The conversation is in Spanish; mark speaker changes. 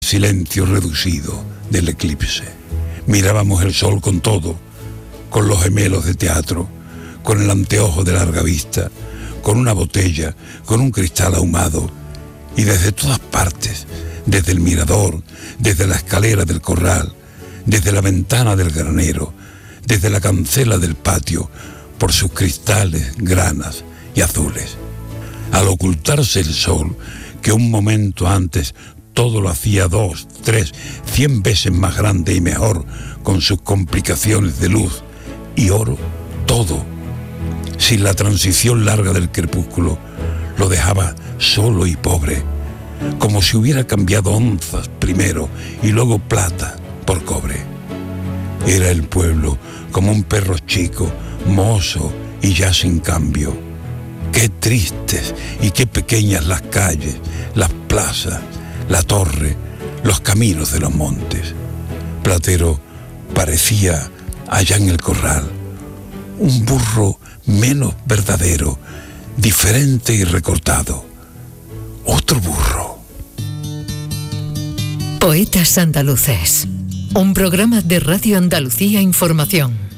Speaker 1: silencio reducido del eclipse. Mirábamos el sol con todo, con los gemelos de teatro, con el anteojo de larga vista, con una botella, con un cristal ahumado, y desde todas partes, desde el mirador, desde la escalera del corral, desde la ventana del granero, desde la cancela del patio, por sus cristales, granas y azules. Al ocultarse el sol, que un momento antes todo lo hacía 2, 3, 100 veces más grande y mejor, con sus complicaciones de luz y oro, todo, sin la transición larga del crepúsculo, lo dejaba solo y pobre, como si hubiera cambiado onzas primero y luego plata por cobre. Era el pueblo como un perro chico, mozo y ya sin cambio. Qué tristes y qué pequeñas las calles, las plazas, la torre, los caminos de los montes. Platero parecía, allá en el corral, un burro menos verdadero, diferente y recortado. Otro burro.
Speaker 2: Poetas Andaluces, un programa de Radio Andalucía Información.